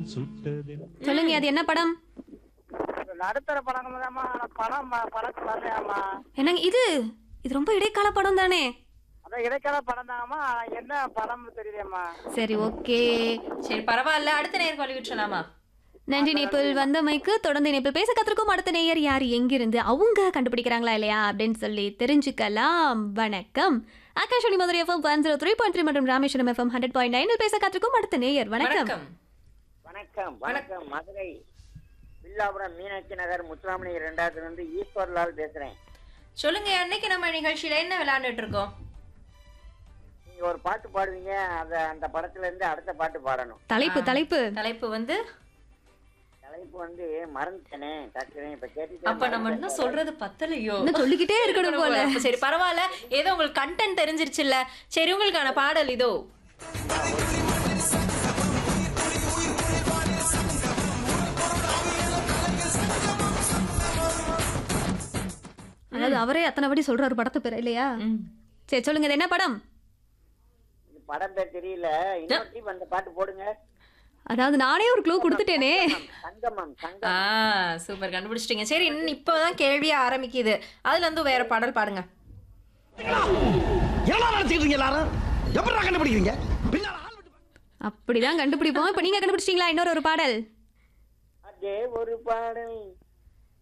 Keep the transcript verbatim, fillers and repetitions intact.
சொல்லுங்க, அது என்ன படம்? நடுத்தர படங்களாமா, படம் படத்து வரலையாமா. என்னங்க இது? இது ரொம்ப இடைக்கால படம் தானே? அதான் இடைக்கால படம் தாங்கம்மா. என்ன படம் தெரியலையம்மா. சரி, ஓகே. சரி பரவாயில்ல, அடுத்த நேர் கொல்லி விட்டுலாமா? நன்றி நேபிள் வந்தமைக்கு. தொடர்ந்து நேபிள் பேச கத்திருக்கும் அடுத்த நேயர் யார், எங்கிருந்து, அவங்க கண்டுபிடிக்கிறாங்களா இல்லையா அப்படின்னு சொல்லி தெரிஞ்சுக்கலாம். வணக்கம். Akashvani Madurai FM one zero three point three மற்றும் ராமேஸ்வரம் எஃப்எம் ஹண்ட்ரட் பாயிண்ட் நைனில் பேச கத்திருக்கும் அடுத்த நேயர். வணக்கம். வணக்கம். வணக்கம். மதுரை வில்லாபுரம் மீனாட்சி நகர் முத்துராமணி இரண்டாவது இருந்து ஈஸ்வர்லால் பேசுறேன். சொல்லுங்க, அன்னைக்கு நம்ம நிகழ்ச்சியில என்ன விளையாண்டுட்டு இருக்கோம்? நீங்க ஒரு பாட்டு பாடுவீங்க, அந்த அந்த படத்துல இருந்து அடுத்த பாட்டு பாடணும். தலைப்பு தலைப்பு தலைப்பு வந்து தலைப்பு வந்து மறந்துட்டேனே டக்குனு இப்ப கேட்டுட்டு. அப்ப நம்ம இன்னும் சொல்றது பத்தலையோ? இன்னும் சொல்லிக்கிட்டே இருக்கணும் போல. சரி பரவாயில்ல, ஏதோ உங்களுக்கு கண்டென்ட் தெரிஞ்சிருச்சுல்ல. சரி, உங்களுக்கான பாடல் இதோ. அதாவது அவரே அத்தனை வாட்டி சொல்றாரு படத்தை பேர் இல்லையா? சரி சொல்லுங்க, இது என்ன படம்? படம் பேர் தெரியல, இன்னொரு அந்த பாட்டு போடுங்க. அதாவது நானே ஒரு க்ளூ கொடுத்துட்டேனே. சங்கமம். ஆ சூப்பர், கண்டுபிடிச்சிட்டீங்க. சரி, இன்னும் இப்பதான் கேள்வியா ஆரம்பிக்குது, அதுல இருந்து வேற பாடல் பாடுங்க. அப்படிதான் கண்டுபிடிப்போம். இப்ப நீங்க கண்டுபிடிச்சிட்டீங்களா? இன்னொரு ஒரு பாடல். அதே ஒரு பாடல்